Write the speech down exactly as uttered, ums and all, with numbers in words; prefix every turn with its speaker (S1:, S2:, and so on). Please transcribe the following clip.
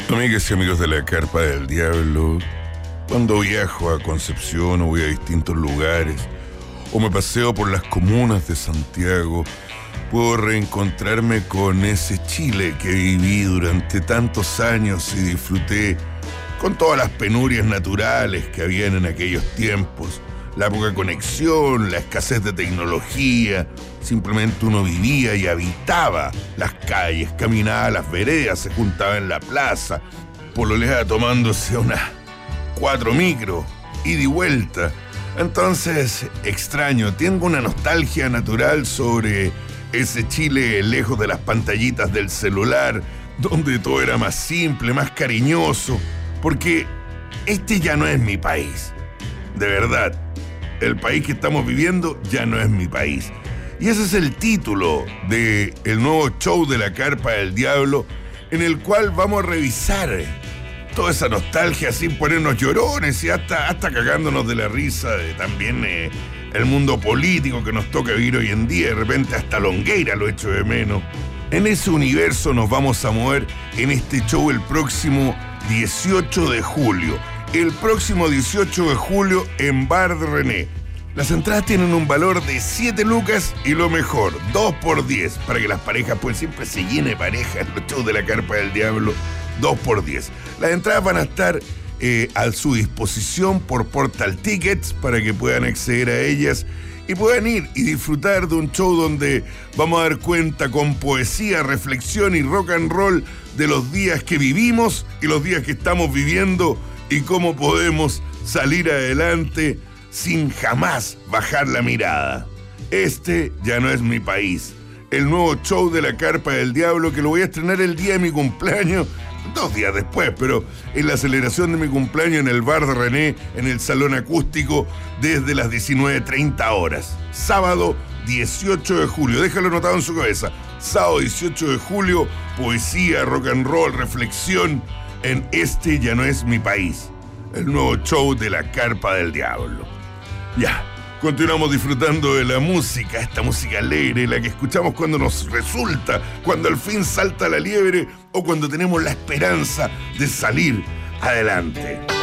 S1: Amigas y amigos de la Carpa del Diablo, cuando viajo a Concepción o voy a distintos lugares, o me paseo por las comunas de Santiago, puedo reencontrarme con ese Chile que viví durante tantos años y disfruté con todas las penurias naturales que habían en aquellos tiempos, la poca conexión, la escasez de tecnología. Simplemente uno vivía y habitaba las calles, caminaba las veredas, se juntaba en la plaza, pololeaba tomándose unas cuatro micros, ida y vuelta. Entonces, extraño, tengo una nostalgia natural sobre ese Chile lejos de las pantallitas del celular, donde todo era más simple, más cariñoso, porque este ya no es mi país. De verdad, el país que estamos viviendo ya no es mi país. Y ese es el título del nuevo show de la Carpa del Diablo, en el cual vamos a revisar toda esa nostalgia sin ponernos llorones y hasta, hasta cagándonos de la risa de también eh, el mundo político que nos toca vivir hoy en día. De repente hasta Longueira lo echo de menos. En ese universo nos vamos a mover en este show el próximo dieciocho de julio. El próximo dieciocho de julio en Bar de René. Las entradas tienen un valor de siete lucas y lo mejor, dos por diez, para que las parejas, pues siempre se llene de parejas en los shows de la Carpa del Diablo, dos por diez. Las entradas van a estar eh, a su disposición por Portal Tickets para que puedan acceder a ellas y puedan ir y disfrutar de un show donde vamos a dar cuenta con poesía, reflexión y rock and roll de los días que vivimos y los días que estamos viviendo y cómo podemos salir adelante sin jamás bajar la mirada. Este ya no es mi país. El nuevo show de la Carpa del Diablo, que lo voy a estrenar el día de mi cumpleaños, dos días después, pero en la celebración de mi cumpleaños en el Bar de René, en el Salón Acústico, desde las diecinueve treinta horas. Sábado dieciocho de julio, déjalo anotado en su cabeza. Sábado dieciocho de julio, poesía, rock and roll, reflexión en Este ya no es mi país. El nuevo show de la Carpa del Diablo. Ya, continuamos disfrutando de la música, esta música alegre, la que escuchamos cuando nos resulta, cuando al fin salta la liebre o cuando tenemos la esperanza de salir adelante.